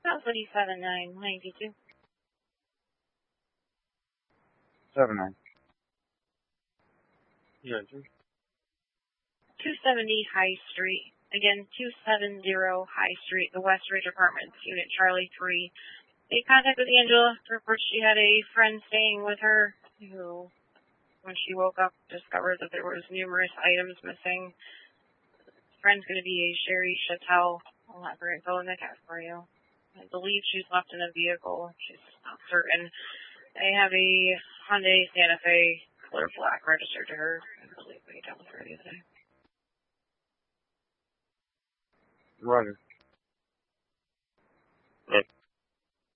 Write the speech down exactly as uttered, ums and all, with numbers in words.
Velocity seven nine ninety-two. seven nine. Yeah, two seventy High Street. Again, two seventy High Street, the Westridge Apartments, Unit Charlie three. They contacted Angela to report she had a friend staying with her who, when she woke up, discovered that there was numerous items missing. The friend's going to be a Sherry Chattel. I'll have her info in the cat for you. I believe she's left in a vehicle. She's not certain. They have a Hyundai Santa Fe clear black registered to her. I believe we dealt with her the other day. Roger. Right.